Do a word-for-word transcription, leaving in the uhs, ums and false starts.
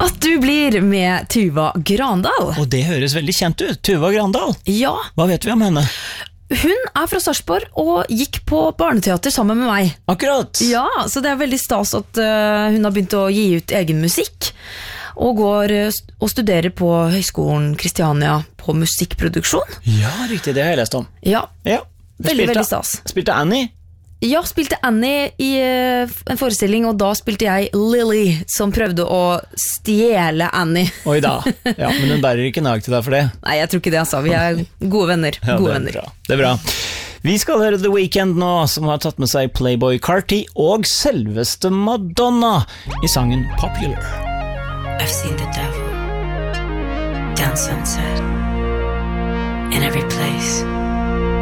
At du blir med Tuva Grandal. Og det høres veldig kjent ut, Tuva Grandal. Ja. Hva vet vi om henne? Hun er fra Sarpsborg og gikk på barneteater sammen med meg. Akkurat. Ja, så det er veldig stas at uh, hun har begynt å gi ut egen musikk. Og går uh, og studerer på Høgskolen Kristiania på musikkproduksjon. Ja, riktig, det har jeg lest om. Ja, Ja. veldig, Spilte- veldig stas. Spilte Annie? Ja, spilte Annie i uh, en forestilling, og da spilte jeg Lily, som prøvde å stjele Annie. Oi da. Ja, men hun bærer ikke nag til deg for det. Nei, jeg tror ikke det, altså. Vi er gode venner. Ja, Gode det er venner. bra. Det er bra. Vi skal høre The Weeknd nå, som har tatt med seg Playboy Carti og selveste Madonna i sangen Popular. I've seen the devil down sunset in every place.